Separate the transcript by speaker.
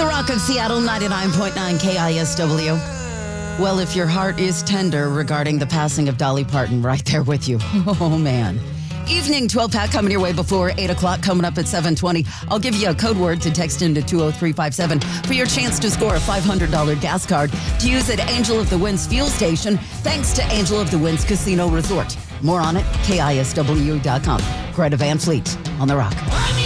Speaker 1: The Rock of Seattle, 99.9 KISW. Well, if your heart is tender regarding the passing of Dolly Parton, right there with you. Oh, man. Evening 12-pack coming your way before 8 o'clock, coming up at 7:20. I'll give you a code word to text into 20357 for your chance to score a $500 gas card to use at Angel of the Winds fuel station, thanks to Angel of the Winds Casino Resort. More on it, KISW.com. Greta Van Fleet on The Rock.